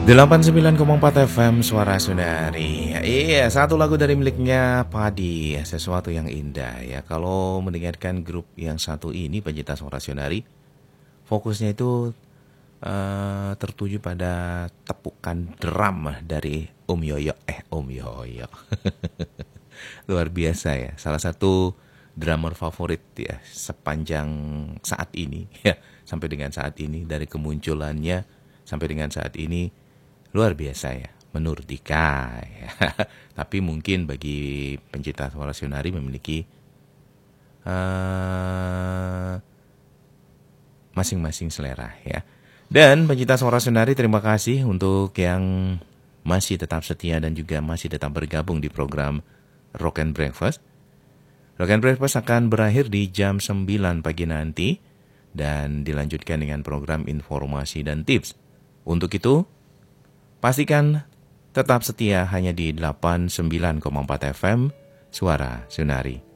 89,4 FM Suara Sunari. Iya, satu lagu dari miliknya Padi, Sesuatu yang Indah ya. Kalau mendengarkan grup yang satu ini, Pencinta Suara Sunari, fokusnya itu tertuju pada tepukan drum dari Om Yoyo. Om Yoyo. Luar biasa ya. Salah satu drummer favorit ya sepanjang saat ini ya. Sampai dengan saat ini, dari kemunculannya sampai dengan saat ini, luar biasa ya, menurut Dika ya. Tapi mungkin bagi pencinta Suara Sunari memiliki masing-masing selera ya. Dan pencinta Suara Sunari, terima kasih untuk yang masih tetap setia dan juga masih tetap bergabung di program Rock and Breakfast. Rock and Breakfast akan berakhir di jam 9 pagi nanti dan dilanjutkan dengan program informasi dan tips. Untuk itu, pastikan tetap setia hanya di 89,4 FM Suara Sunari.